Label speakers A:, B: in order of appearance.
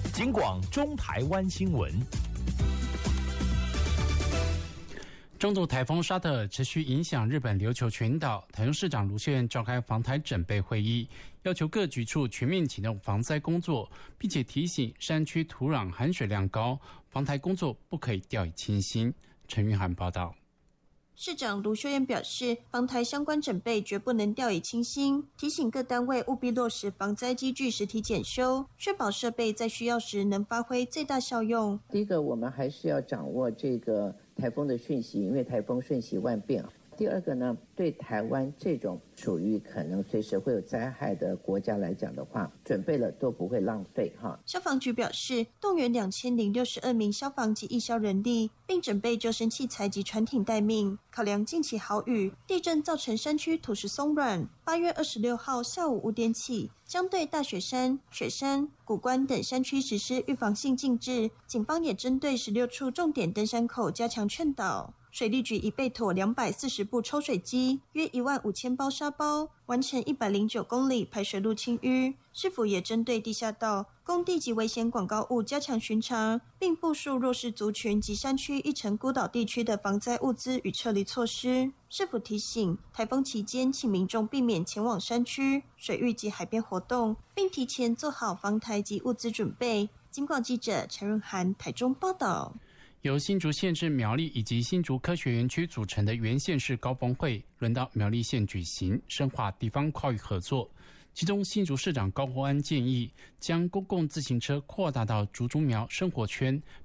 A: 警广中台湾新闻。
B: 中度台风沙特持续影响日本琉球群岛，台中市长卢秀燕召开防台准备会议，要求各局处全面启动防灾工作，并且提醒山区土壤含水量高，防台工作不可以掉以轻心。陈玉涵报道。
C: 市长卢秀燕表示，防台相关准备绝不能掉以轻心，提醒各单位务必落实防灾机具实体检修，确保设备在需要时能发挥最大效用。
D: 第一个，我们还是要掌握这个台风的讯息，因为台风瞬息万变。第二个呢，对台湾这种属于可能随时会有灾害的国家来讲的话，准备了都不会浪费哈。
C: 消防局表示，动员2062名消防及义消人力，并准备救生器材及船艇待命。考量近期豪雨、地震造成山区土石松软，8月26号下午5点起，将对大雪山、雪山、谷关等山区实施预防性禁制。警方也针对16处重点登山口加强劝导。水利局已备妥240部抽水机，约15000包沙包，完成109公里排水路清淤。市府也针对地下道、工地及危险广告物加强巡查，并部署弱势族群及山区一城孤岛地区的防灾物资与撤离措施。市府提醒，台风期间请民众避免前往山区、水域及海边活动，并提前做好防台及物资准备。警广记者陈润涵台中报道。
B: 由新竹县至苗栗以及新竹科学园区组成的原县市高峰会轮到苗栗县举行，深化地方跨域合作。其中新竹市长高虹安建议将公共自行车扩大到竹竹苗生活圈，